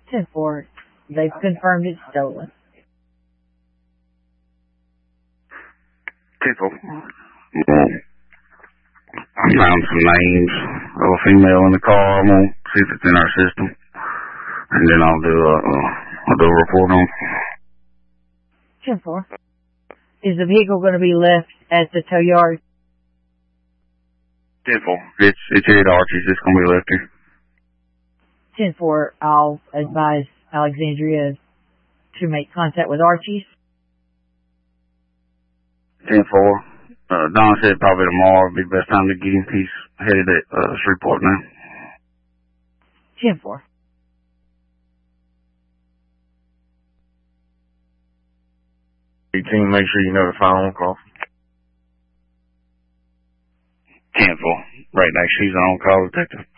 10-4. They've confirmed it's stolen. 10-4. I found some names of a female in the car. I'm gonna see if it's in our system, and then I'll do a report on. 10-4. Is the vehicle going to be left at the tow yard? 10-4. It's here at Archie's. It's gonna be left here. 10-4. I'll advise Alexandria to make contact with Archie's. 10-4. Don said probably tomorrow would be the best time to get him. He's headed at Shreveport now. 10-4. Team, make sure you notify on call. 10-4. Right now, she's on call detective.